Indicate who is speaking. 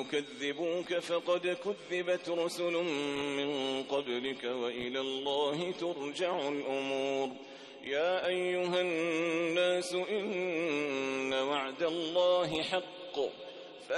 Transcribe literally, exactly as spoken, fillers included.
Speaker 1: يكذبوك فقد كذبت رسل من قبلك وإلى الله ترجع الأمور. يا أيها الناس إن وعد الله حق